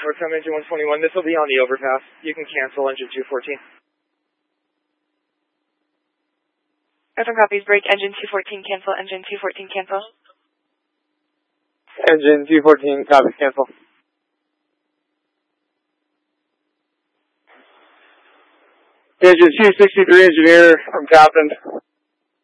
North Time Engine 121. This will be on the overpass. You can cancel Engine 214. Northern copies, break Engine 214, cancel, Engine 214, cancel. Engine 214, copies, cancel. Engine 263, engineer from Captain.